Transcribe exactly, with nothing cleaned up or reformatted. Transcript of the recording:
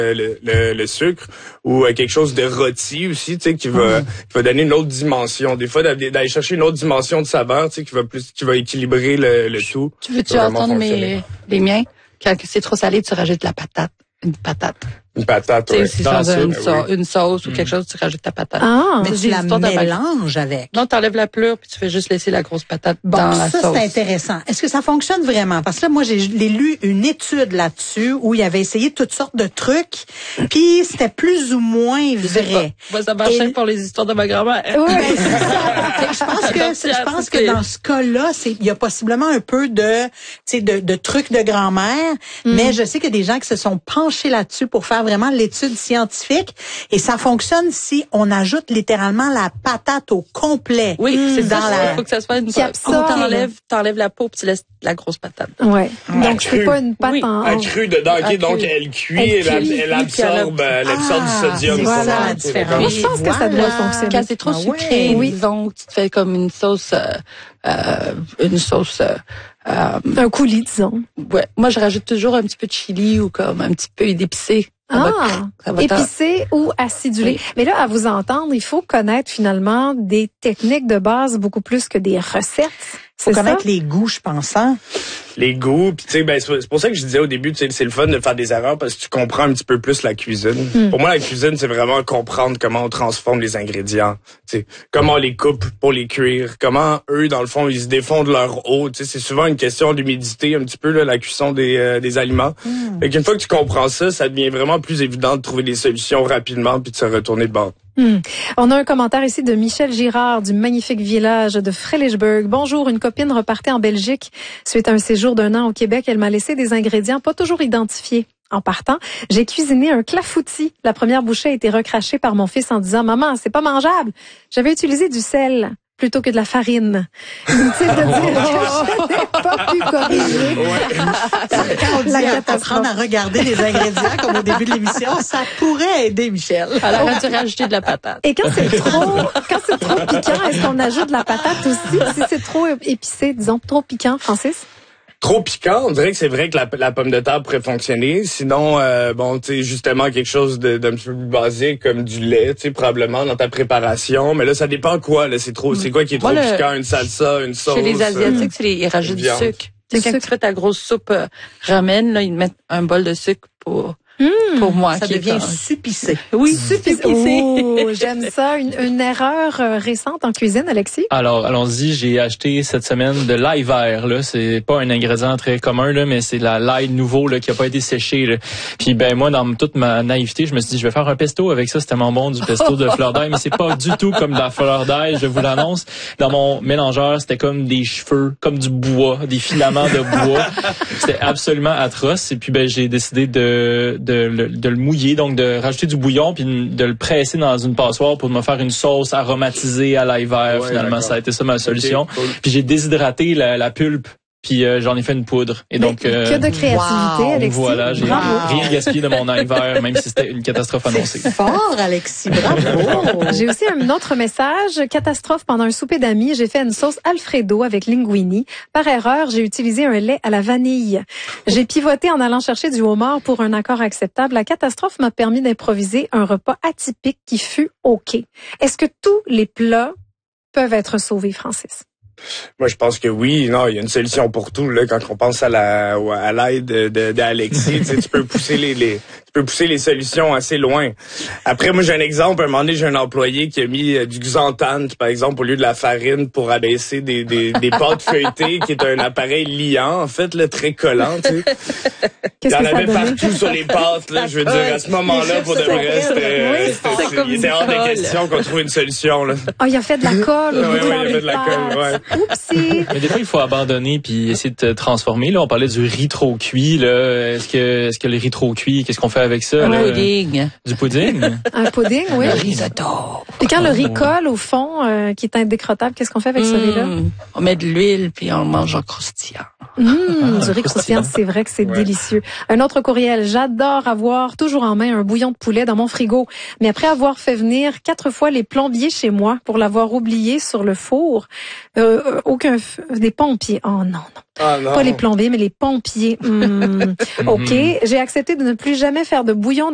le, le, le sucre ou euh, quelque chose de rôti aussi, tu sais, qui va, mmh. qui va donner une autre dimension. Des fois, d'aller chercher une autre dimension de saveur, tu sais, qui va plus, qui va équilibrer le, le tout. Tu veux-tu entendre mes, les miens? Quand c'est trop salé, tu rajoutes de la patate. Une patate. Une patate, oui. Si dans une, sa- oui. une sauce ou quelque chose, tu rajoutes ta patate. Ah, mais tu la mélanges avec. Non, t'enlèves la pleure puis tu fais juste laisser la grosse patate bon, dans la ça, sauce. C'est intéressant. Est-ce que ça fonctionne vraiment? Parce que là, moi, j'ai lu une étude là-dessus où il avait essayé toutes sortes de trucs, puis c'était plus ou moins vrai. Moi, ça marchait Et... pour les histoires de ma grand-mère. Oui, c'est ça. Je pense que, je pense que dans ce cas-là, c'est, il y a possiblement un peu de, tu sais, de, de trucs de grand-mère, mm. mais je sais qu'il y a des gens qui se sont penchés là-dessus pour faire vraiment l'étude scientifique et ça fonctionne si on ajoute littéralement la patate au complet. Oui, mmh. c'est dans ça. La... Il faut que ça soit une pâte. T'enlèves, t'enlèves la peau puis tu laisses la grosse patate. Ouais. À donc c'est pas une pâte oui. en. À cru dedans, ok. Donc elle cuit, elle, elle, elle absorbe, elle absorbe ah, du sodium. C'est voilà la différence. Moi, je pense voilà. que ça doit fonctionner. Quand c'est trop ah, sucré, ouais. oui. disons, tu te fais comme une sauce, euh, euh, une sauce. Euh, euh, un coulis, disons. Ouais. Moi, je rajoute toujours un petit peu de chili ou comme un petit peu d'épicé. Ah, épicé ou acidulé. Oui. Mais là, à vous entendre, il faut connaître finalement des techniques de base beaucoup plus que des recettes. Faut connaître ça? Les goûts, je pense. Hein? Les goûts, puis tu sais, ben c'est pour ça que je disais au début, tu sais, c'est le fun de faire des erreurs parce que tu comprends un petit peu plus la cuisine. Mm. Pour moi, la cuisine, c'est vraiment comprendre comment on transforme les ingrédients, tu sais, comment on les coupe pour les cuire, comment eux, dans le fond, ils se défont de leur eau. Tu sais, c'est souvent une question d'humidité, un petit peu là, la cuisson des euh, des aliments. Mm. Fait qu'une fois que tu comprends ça, ça devient vraiment plus évident de trouver des solutions rapidement puis de se retourner de bord. Hmm. On a un commentaire ici de Michel Girard du magnifique village de Frelichburg. Bonjour, une copine repartait en Belgique suite à un séjour d'un an au Québec. Elle m'a laissé des ingrédients pas toujours identifiés. En partant, j'ai cuisiné un clafoutis. La première bouchée a été recrachée par mon fils en disant « Maman, c'est pas mangeable ». J'avais utilisé du sel plutôt que de la farine. Inutile de dire que je n'ai pas pu corriger. Ouais. Quand on dit à apprendre à regarder les ingrédients comme au début de l'émission, ça pourrait aider Michel. Alors, on a rajouter de la patate. Et quand c'est trop, quand c'est trop piquant, est-ce qu'on ajoute de la patate aussi? Si c'est trop épicé, disons, trop piquant, Francis? Trop piquant, on dirait que c'est vrai que la, la pomme de terre pourrait fonctionner. Sinon, euh, bon, tu sais, justement quelque chose de, d'un petit peu plus basique comme du lait, tu sais, probablement dans ta préparation. Mais là, ça dépend quoi. Là, c'est trop, c'est quoi qui est trop Moi, piquant, une salsa, une sauce. Chez les Asiatiques, euh, c'est les, ils rajoutent du sucre. Tu sais, quand tu fais ta grosse soupe euh, ramen, là, ils mettent un bol de sucre pour. Mmh, pour moi, ça qui devient est supicé. Oui, supicé. Oh, j'aime ça. Une, une erreur euh, récente en cuisine, Alexis? Alors, allons-y. J'ai acheté cette semaine de l'ail vert. Là, c'est pas un ingrédient très commun là, mais c'est la l'ail nouveau là qui a pas été séché. Là. Puis ben moi, dans toute ma naïveté, je me suis dit, je vais faire un pesto avec ça. C'était tellement bon du pesto de fleur d'ail, mais c'est pas du tout comme de la fleur d'ail. Je vous l'annonce. Dans mon mélangeur, c'était comme des cheveux, comme du bois, des filaments de bois. C'était absolument atroce. Et puis ben j'ai décidé de, de De le, de le mouiller, donc de rajouter du bouillon puis de le presser dans une passoire pour me faire une sauce aromatisée à l'ail vert. Ouais, finalement, d'accord. Ça a été ça ma solution. Okay, cool. Puis j'ai déshydraté la, la pulpe. Puis euh, j'en ai fait une poudre. Et donc euh, que de créativité, wow. Alexis. Voilà, j'ai bravo. rien gaspillé de mon ail vert, même si c'était une catastrophe annoncée. C'est fort, Alexis, bravo. J'ai aussi un autre message. Catastrophe pendant un souper d'amis. J'ai fait une sauce Alfredo avec linguini. Par erreur, j'ai utilisé un lait à la vanille. J'ai pivoté en allant chercher du homard pour un accord acceptable. La catastrophe m'a permis d'improviser un repas atypique qui fut OK. Est-ce que tous les plats peuvent être sauvés, Francis? Moi, je pense que oui. Non, il y a une solution pour tout. Là, quand on pense à la à l'aide de, de, d'Alexis, tu sais, tu peux pousser les, les tu peux pousser les solutions assez loin. Après, moi, j'ai un exemple. À un moment donné, j'ai un employé qui a mis euh, du xanthane, par exemple, au lieu de la farine pour abaisser des des, des pâtes feuilletées, qui est un appareil liant, en fait, là, très collant. Tu sais. Il y en avait partout sur les pâtes. Là, je veux dire, à ce moment-là, pour de vrai, c'était, c'était, c'était il était hors de question qu'on trouve une solution. Là. Oh, il a fait de la colle. Oui, oui, il a fait de la colle. Ouais. Oupsie. Mais des fois, il faut abandonner puis essayer de te transformer. Là, on parlait du riz trop cuit. Là, est-ce que, est-ce que le riz trop cuit, qu'est-ce qu'on fait avec ça? Un là? pudding. Du pudding. Un pudding, oui. Le risotto. Et quand le riz colle au fond, euh, qui est indécrottable, qu'est-ce qu'on fait avec mmh. ce riz-là? On met de l'huile puis on le mange en croustillant. Mmh, du riz croustillant, c'est vrai que c'est ouais. délicieux. Un autre courriel. J'adore avoir toujours en main un bouillon de poulet dans mon frigo. Mais après avoir fait venir quatre fois les plombiers chez moi pour l'avoir oublié sur le four, euh, aucun f... des pompiers. Oh non, non. Ah, non. Pas les plombiers, mais les pompiers. Mmh. OK. J'ai accepté de ne plus jamais faire de bouillon